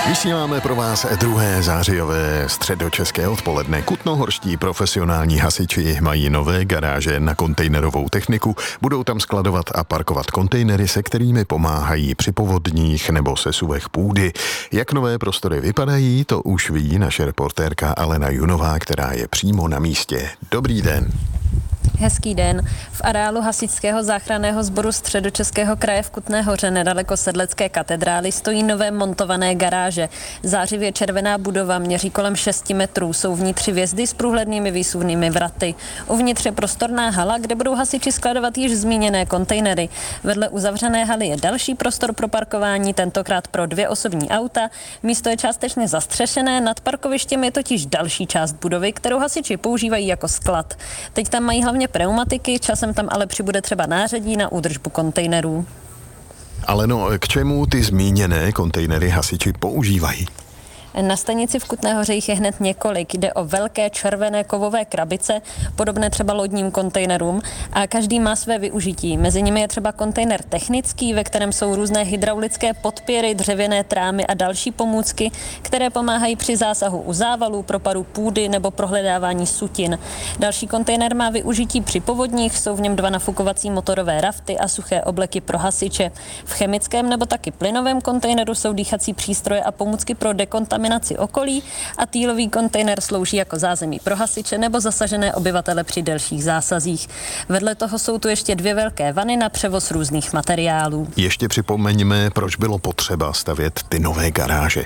Vysíláme pro vás 2. zářijové středočeské odpoledne. Kutnohorští profesionální hasiči mají nové garáže na kontejnerovou techniku. Budou tam skladovat a parkovat kontejnery, se kterými pomáhají při povodních nebo sesuvech půdy. Jak nové prostory vypadají, to už ví naše reportérka Alena Junová, která je přímo na místě. Dobrý den. Hezký den. V areálu Hasičského záchranného sboru Středočeského kraje v Kutné Hoře nedaleko Sedlecké katedrály stojí nové montované garáže. Zářivě červená budova měří kolem 6 metrů. Jsou v ní 3 vjezdy s průhlednými výsuvnými vraty. Uvnitř je prostorná hala, kde budou hasiči skladovat již zmíněné kontejnery. Vedle uzavřené haly je další prostor pro parkování, tentokrát pro 2 osobní auta. Místo je částečně zastřešené, nad parkovištěm je totiž další část budovy, kterou hasiči používají jako sklad. Teď tam mají hlavně pneumatiky, časem tam ale přibude třeba nářadí na údržbu kontejnerů. Ale k čemu ty zmíněné kontejnery hasiči používají? Na stanici v Kutné Hoře jich je hned několik. Jde o velké červené kovové krabice, podobné třeba lodním kontejnerům, a každý má své využití. Mezi nimi je třeba kontejner technický, ve kterém jsou různé hydraulické podpěry, dřevěné trámy a další pomůcky, které pomáhají při zásahu u závalů, propadu půdy nebo prohledávání sutin. Další kontejner má využití při povodních, jsou v něm 2 nafukovací motorové rafty a suché obleky pro hasiče. V chemickém nebo taky plynovém kontejneru jsou dýchací přístroje a pomůcky pro dekontaminaci okolí a týlový kontejner slouží jako zázemí pro hasiče nebo zasažené obyvatele při delších zásazích. Vedle toho jsou tu ještě 2 velké vany na převoz různých materiálů. Ještě připomeňme, proč bylo potřeba stavět ty nové garáže.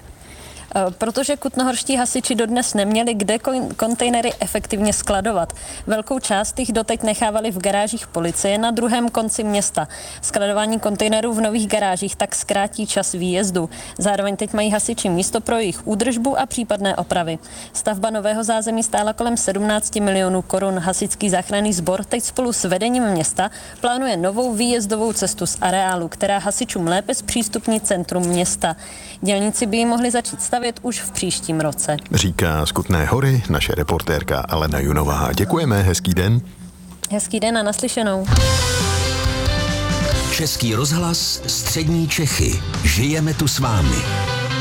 Protože kutnohorští hasiči dodnes neměli kde kontejnery efektivně skladovat. Velkou část jich doteď nechávali v garážích policie na druhém konci města. Skladování kontejnerů v nových garážích tak zkrátí čas výjezdu. Zároveň teď mají hasiči místo pro jejich údržbu a případné opravy. Stavba nového zázemí stála kolem 17 milionů korun. Hasičský záchranný sbor teď spolu s vedením města plánuje novou výjezdovou cestu z areálu, která hasičům lépe zpřístupní centrum města. Dělníci by ji mohli začít stavět už v příštím roce. Říká z Kutné Hory naše reportérka Alena Junová. Děkujeme, hezký den. Hezký den a naslyšenou. Český rozhlas, Střední Čechy. Žijeme tu s vámi.